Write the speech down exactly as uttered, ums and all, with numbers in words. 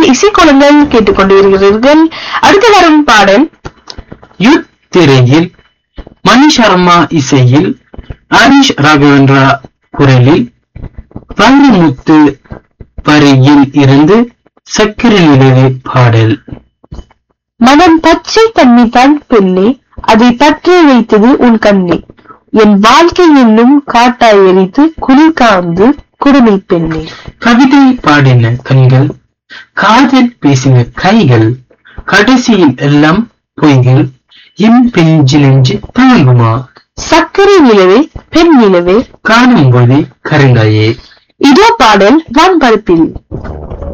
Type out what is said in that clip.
இசைக்கோலங்கள் கேட்டுக்கொண்டிருக்கிறீர்கள். அடுத்து வரும் பாடல் யுத் திரையில் மணி சர்மா இசையில் ஹரிஷ் ராகவேந்திரா குரலில் வைரமுத்து வரியில் இருந்து சக்கரை நிலவே பாடல். மனம் பச்சை தண்ணி தான் பெண்ணே, அதை பற்றி வைத்தது உன் கண்ணே, என் வாழ்க்கை என்னும் காட்டாய் எரித்து குளிர் காந்து குடுமி பெண்ணே. கவிதை பாடின கண்கள், காதல் பேசின கைகள், கடைசியில் எல்லாம் பொய்கள், என் பெஞ்சு நெஞ்சு தாங்குமா? சக்கரை நிலவே பெண் நிலவே காணும் போதே கருங்காயே. இதோ பாடல் வான்பரப்பில்.